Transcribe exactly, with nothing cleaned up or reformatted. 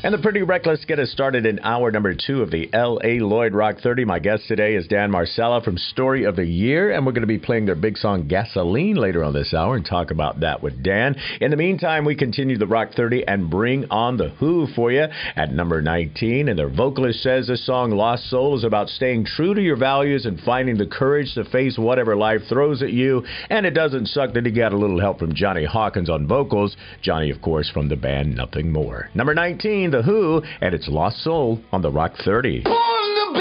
And the Pretty Reckless get us started in hour number two of the L A. Lloyd Rock thirty. My guest today is Dan Marcella from Story of the Year, and we're going to be playing their big song Gasoline later on this hour and talk about that with Dan. In the meantime, we continue the Rock thirty and bring on The Who for you at number nineteen. And their vocalist says the song Lost Soul is about staying true to your values and finding the courage to face whatever life throws at you. And it doesn't suck that he got a little help from Johnny Hawkins on vocals. Johnny, of course, from the band Nothing More. Number nineteen, The Who, and it's Lost Soul on the Rock thirty.